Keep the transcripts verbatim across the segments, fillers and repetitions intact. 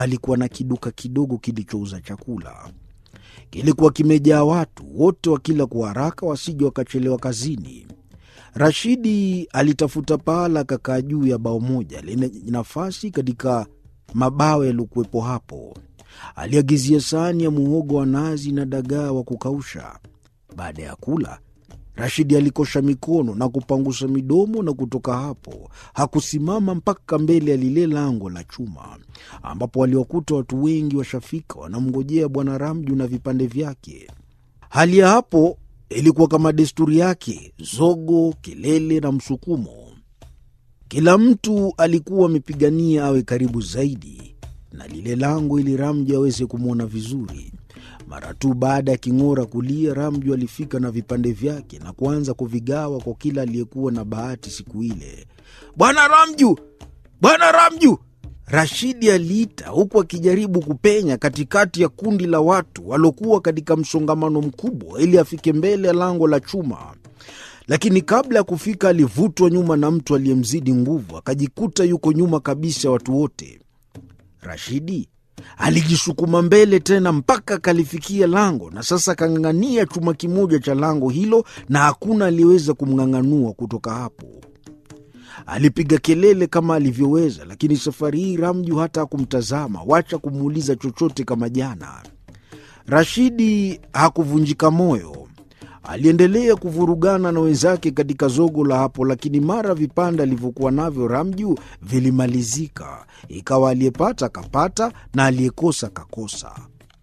alikuwa na kiduka kidogo kilichouza chakula. Kilikuwa kimejaa watu, wote wakila kwa haraka wasije wakachelewa kazini. Rashidi alitafuta pahala akakaa juu ya bao moja lenye nafasi katika mabao yaliokuwepo hapo. Aliagizia sahani ya muhogo wa nazi na dagaa wa kukausha. Baada ya kula, Rashidi alikosha mikono na kupangusa midomo, na kutoka hapo hakusimama mpaka mbele ya lile lango la chuma ambapo waliwakuta watu wengi washafika wanamngojea Bwana Ramju na vipande vyake. Hali ya hapo ilikuwa kama desturi yake, zogo, kelele na msukumo. Kila mtu alikuwa amepigania awe karibu zaidi na lile lango ili Ramju aweze kumwona vizuri. Mara tu baada ya king'ora kulia, Ramju alifika na vipande vyake na kuanza kuvigawa kwa kila aliyekuwa na bahati siku ile. "Bwana Ramju! Bwana Ramju!" Rashidi aliita huku akijaribu kupenya katikati ya kundi la watu walokuwa katika msongamano mkubwa ili afike mbele ya lango la chuma. Lakini kabla ya kufika alivutwa nyuma na mtu aliyemzidi nguvu, akajikuta yuko nyuma kabisa ya watu wote. Rashidi alijisukuma mbele tena mpaka akalifikia lango, na sasa kang'ang'ania chuma kimoja cha lango hilo, na hakuna aliyeweza kumng'ang'anua kutoka hapo. Alipiga kelele kama alivyoweza, lakini safari hii Ramju hata hakumtazama, wacha kumuuliza chochote kama jana. Rashidi hakuvunjika moyo. Aliendelea kuvurugana na wenzake katika zogo la hapo, lakini mara vipande alivyokuwa navyo Ramju vilimalizika. Ikawa aliyepata kapata na aliyekosa kakosa.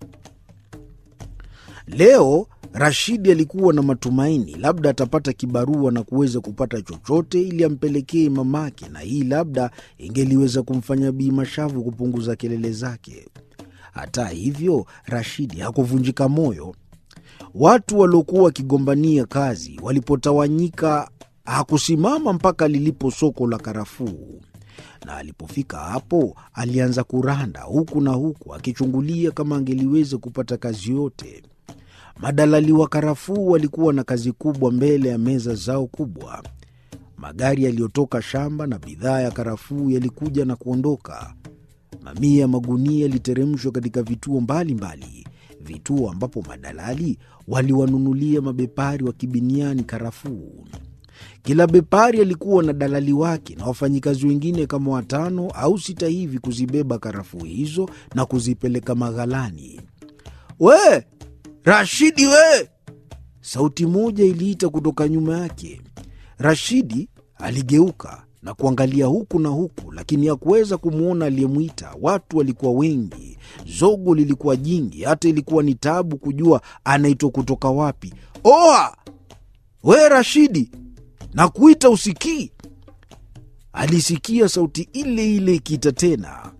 Leo Rashidi alikuwa na matumaini labda atapata kibarua na kuweza kupata chochote ili ampelekee mamake, na hii labda ingeliweza kumfanya Bi Mashavu kupunguza kelele zake. Hata hivyo, Rashidi hakuvunjika moyo. Watu waliokuwa wakigombania kazi walipotawanyika, hakusimama mpaka lilipo soko la karafuu. Na alipofika hapo, alianza kuranda huku na huku akichungulia kama angeliweza kupata kazi yote. Madalali wa karafuu walikuwa na kazi kubwa mbele ya meza zao kubwa. Magari yaliyotoka shamba na bidhaa ya karafuu yalikuja na kuondoka. Mamia ya magunia yaliteremshwa katika vituo mbalimbali mbali. Vituo ambapo madalali waliwanunulia mabepari wa kibiniani karafuu. Kila bepari alikuwa na dalali wake na wafanyikazi wengine kama watano au sita hivi kuzibeba karafuu hizo na kuzipeleka maghalani. "We, Rashidi we!" Sauti moja iliita kutoka nyuma yake. Rashidi aligeuka na kuangalia huku na huku, lakini hakuweza kumwona aliyemwita. Watu walikuwa wengi, zogo lilikuwa jingi, hata ilikuwa ni taabu kujua anaitwa kutoka wapi. "Oa! We Rashidi, nakuita usikii?" Alisikia sauti ile ile ikiita tena.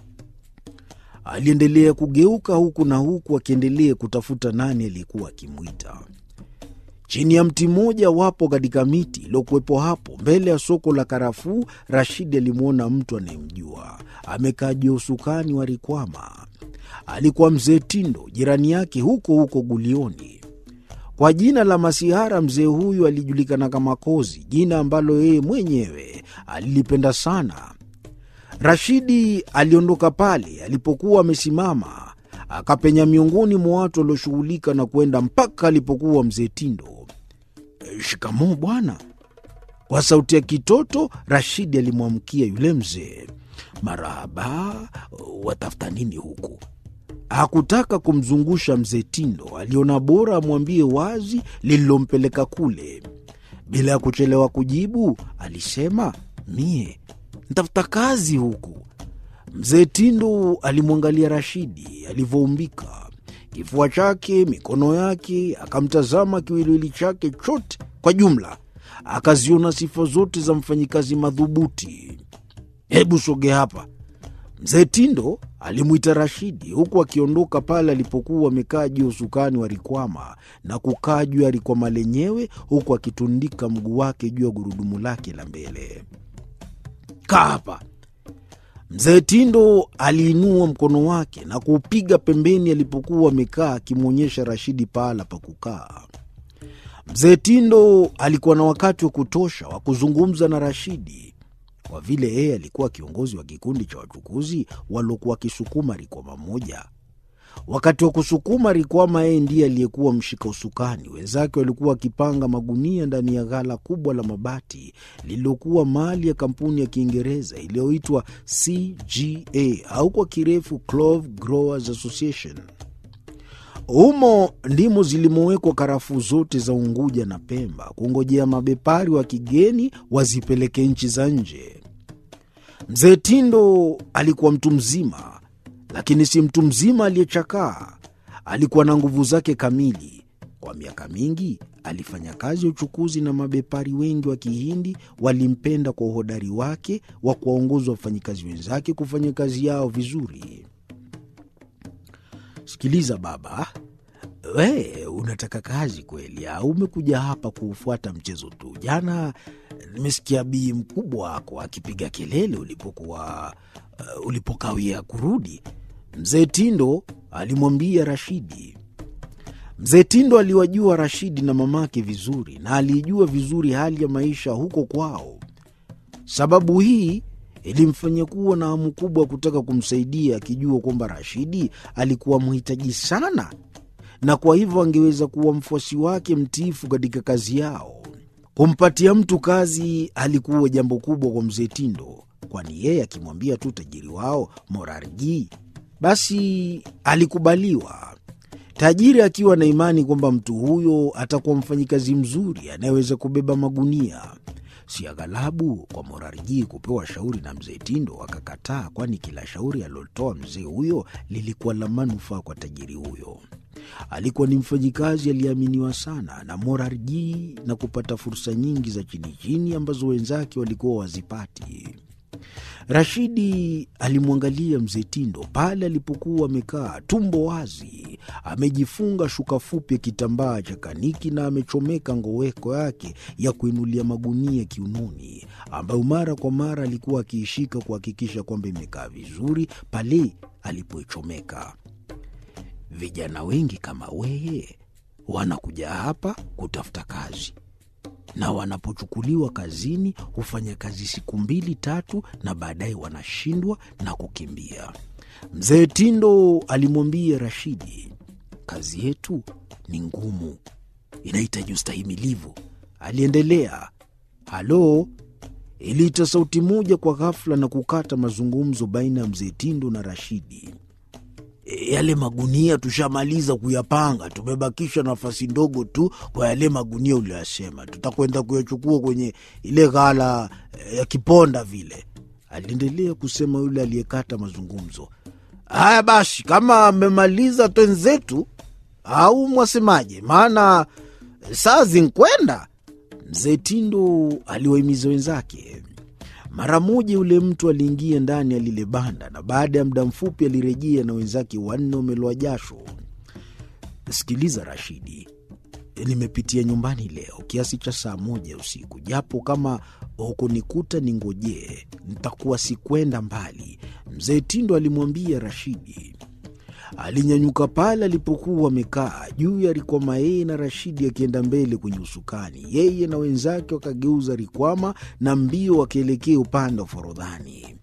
Aliendelea kugeuka huku na huku akiendelea kutafuta nani alikuwa akimwita. Chini ya mti mmoja wapo katika miti iliyokuwepo hapo mbele ya soko la karafuu, Rashidi alimwona mtu anayemjua. Amekaa juu usukani wa rikwama. Alikuwa Mzee Tindo, jirani yake huko huko Gulioni. Kwa jina la masihara, mzee huyu alijulikana kama Kozi, jina ambalo yeye mwenyewe alilipenda sana. Rashidi aliondoka pale alipokuwa amesimama, akapenya miongoni mwa watu walioshughulika na kwenda mpaka alipokuwa Mzee Tindo. "Shikamoo bwana." Kwa sauti ya kitoto, Rashidi alimwamkia yule mzee. "Marahaba, watafuta nini huku?" Hakutaka kumzungusha Mzee Tindo, aliona bora amwambie wazi lililompeleka kule. Bila ya kuchelewa kujibu, alisema, "Mie ntafuta kazi huku." Mzee Tindo alimwangalia Rashidi alivyoumbika, kifua chake, mikono yake, akamtazama kiwiliwili chake chote kwa jumla, akaziona sifa zote za mfanyikazi madhubuti. "Hebu soge hapa." Mzee Tindo alimwita Rashidi huku akiondoka pale alipokuwa amekaa juu usukani wa rikwama na kukaa juu ya rikwama lenyewe huku akitundika mguu wake juu ya gurudumu lake la mbele. "Kaa hapa." Mzee Tindo aliinua mkono wake na kuupiga pembeni alipokuwa amekaa, akimwonyesha Rashidi pahala pa kukaa. Mzee Tindo alikuwa na wakati wa kutosha wa kuzungumza na Rashidi. kwa vile yeye alikuwa kiongozi wa kikundi cha wachukuzi waliokuwa wakisukuma rikwama moja. Wakati wa kusukuma rikwama, yeye ndiye aliyekuwa mshika usukani. Wenzake walikuwa wakipanga magunia ndani ya ghala kubwa la mabati lililokuwa mali ya kampuni ya Kiingereza iliyoitwa C G A au kwa kirefu Clove Growers Association. Humo ndimo zilimowekwa karafuu zote za Unguja na Pemba kungojea mabepari wa kigeni wazipeleke nchi za nje. Mzee Tindo alikuwa mtu mzima, lakini si mtu mzima aliyechakaa. Alikuwa na nguvu zake kamili. Kwa miaka mingi alifanya kazi ya uchukuzi na mabepari wengi wa Kihindi walimpenda kwa uhodari wake wa kuwaongoza wafanyikazi wenzake kufanya kazi yao vizuri. Sikiliza baba, we unataka kazi kweli au umekuja hapa kuufuata mchezo tu? Jana nimesikia bii mkubwa wako akipiga kelele ulipokuwa uh, ulipokawia kurudi, Mzee Tindo alimwambia Rashidi. Mzee Tindo aliwajua Rashidi na mamake vizuri na alijua vizuri hali ya maisha huko kwao. Sababu hii ilimfanya kuwa na hamu kubwa kutaka kumsaidia, akijua kwamba Rashidi alikuwa mhitaji sana na kwa hivyo angeweza kuwa mfuasi wake mtiifu katika kazi yao. Kumpatia mtu kazi alikuwa jambo kubwa kwa Mzee Tindo, kwani yeye akimwambia tu tajiri wao Morarji basi alikubaliwa. Tajiri akiwa na imani kwamba mtu huyo atakuwa mfanyikazi mzuri anayeweza kubeba magunia. Si aghalabu kwa Morarji kupewa shauri na Mzee Tindo akakataa, kwani kila shauri alilotoa mzee huyo lilikuwa la manufaa kwa tajiri huyo. Alikuwa ni mfanyikazi aliyeaminiwa sana na Morarji na kupata fursa nyingi za chini chini ambazo wenzake walikuwa wazipati. Rashidi alimwangalia Mzee Tindo pale alipokuwa amekaa tumbo wazi, amejifunga shuka fupi ya kitambaa cha kaniki na amechomeka ngoweko yake ya kuinulia magunia kiunoni, ambayo mara kwa mara alikuwa akiishika kuhakikisha kwamba imekaa vizuri pale alipoichomeka. Vijana wengi kama weye wanakuja hapa kutafuta kazi, na wanapochukuliwa kazini hufanya kazi siku mbili tatu na baadaye wanashindwa na kukimbia. Mzee Tindo alimwambia Rashidi, kazi yetu ni ngumu, inahitaji ustahimilivu. Aliendelea. Halo, iliita sauti moja kwa ghafla na kukata mazungumzo baina ya Mzee Tindo na Rashidi. E, yale magunia tushamaliza kuyapanga, tumebakisha nafasi ndogo tu kwa yale magunia uliyosema. Tutakwenda kuyachukua kwenye ile ghala e, ya Kiponda vile. Aliendelea kusema yule aliyekata mazungumzo. Haya basi, kama mmemaliza twenzetu au mwasemaje? Maana saa zinkwenda. Mzee Tindo aliwahimiza wenzake. Mara moja yule mtu aliingia ndani ya lile banda na baada ya muda mfupi alirejea na wenzake wanne wameloa jasho. Sikiliza Rashidi, nimepitia nyumbani leo kiasi cha saa moja usiku, japo kama hukunikuta ningojee, nitakuwa sikwenda mbali, Mzee Tindo alimwambia Rashidi. Alinyanyuka pale alipokuwa amekaa juu ya rikwama, yeye na Rashidi akienda mbele kwenye usukani. Yeye na wenzake wakageuza rikwama na mbio wakielekea upande wa Forodhani.